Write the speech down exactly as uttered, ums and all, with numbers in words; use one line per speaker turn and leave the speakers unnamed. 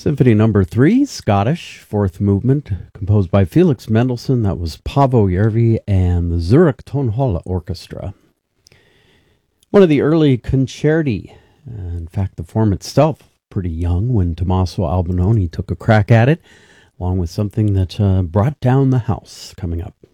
Symphony number three, Scottish, fourth movement, composed by Felix Mendelssohn. That was Paavo Järvi and the Zurich Tonhalle Orchestra. One of the early concerti. Uh, in fact, the form itself, pretty young when Tommaso Albinoni took a crack at it, along with something that uh, brought down the house coming up.